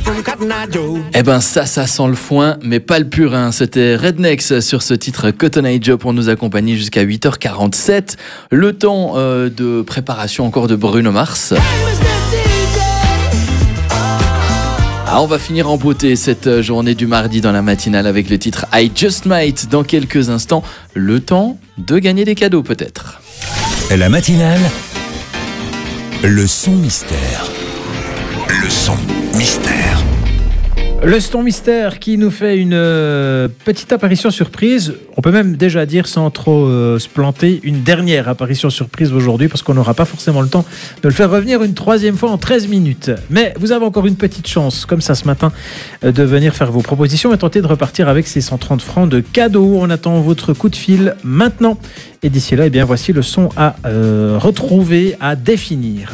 Eh ben ça sent le foin, mais pas le purin. C'était Rednex sur ce titre Cotton Eye Joe pour nous accompagner jusqu'à 8h47. Le temps de préparation encore de Bruno Mars. Ah, on va finir en beauté cette journée du mardi dans la matinale avec le titre I Just Might. Dans quelques instants, le temps de gagner des cadeaux peut-être. La matinale, le son mystère. Le son mystère. Le son mystère qui nous fait une petite apparition surprise. On peut même déjà dire, sans trop se planter, une dernière apparition surprise aujourd'hui, parce qu'on n'aura pas forcément le temps de le faire revenir une troisième fois en 13 minutes. Mais vous avez encore une petite chance, comme ça ce matin, de venir faire vos propositions et tenter de repartir avec ces 130 francs de cadeaux. On attend votre coup de fil maintenant. Et d'ici là, eh bien, voici le son à retrouver, à définir.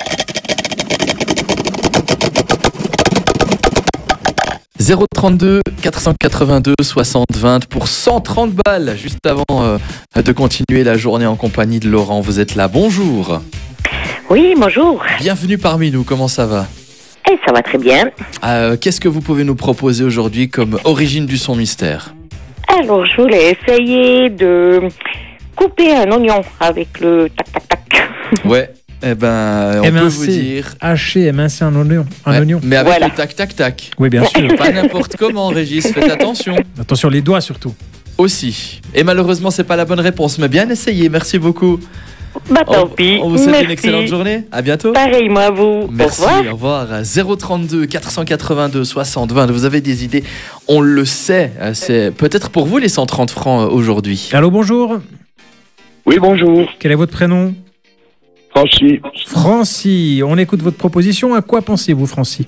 032 482 60 20 pour 130 balles, juste avant de continuer la journée en compagnie de Laurent. Vous êtes là, bonjour. Oui, bonjour. Bienvenue parmi nous, comment ça va? Et ça va très bien. Qu'est-ce que vous pouvez nous proposer aujourd'hui comme origine du son mystère? Alors, je voulais essayer de couper un oignon avec le tac-tac-tac. Ouais. Eh ben, on peut vous dire... Hacher, émincer un oignon. Oignon. Mais avec voilà. le tac-tac-tac. Oui, bien sûr. Pas n'importe comment, Régis, faites attention. Attention, les doigts surtout. Aussi. Et malheureusement, c'est pas la bonne réponse, mais bien essayé, merci beaucoup. Bah tant pis. On vous souhaite Merci. une excellente journée, à bientôt. Pareillement à vous. Merci, Au revoir. 032 482 60 20, vous avez des idées, on le sait, c'est peut-être pour vous les 130 francs aujourd'hui. Allô, bonjour. Oui, bonjour. Quel est votre prénom? Francis. Francis, on écoute votre proposition. À quoi pensez-vous, Francis?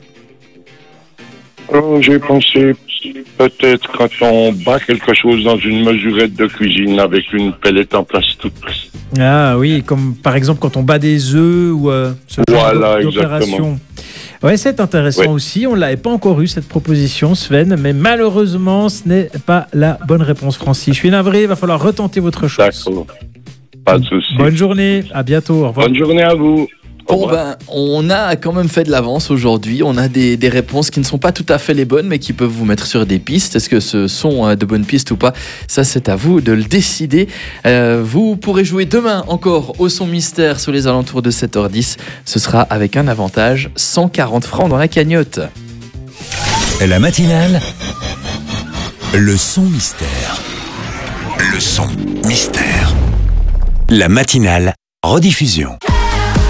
J'ai pensé peut-être quand on bat quelque chose dans une mesurette de cuisine avec une pellette en plastique. Ah oui, comme par exemple quand on bat des œufs ou ce genre Voilà, d'opération. Ouais, c'est intéressant Ouais. aussi. On ne l'avait pas encore eu cette proposition, Sven, mais malheureusement, ce n'est pas la bonne réponse, Francis. Je suis navré, il va falloir retenter votre chance. D'accord. Pas de souci. Bonne journée, à bientôt, au revoir. Bonne journée à vous. Au Bon revoir. ben, on a quand même fait de l'avance aujourd'hui, on a des réponses qui ne sont pas tout à fait les bonnes, mais qui peuvent vous mettre sur des pistes. Est-ce que ce sont de bonnes pistes ou pas? Ça, c'est à vous de le décider. Vous pourrez jouer demain encore au son mystère sur les alentours de 7h10. Ce sera avec un avantage, 140 francs dans la cagnotte. La matinale, le son mystère. Le son mystère. La matinale, rediffusion.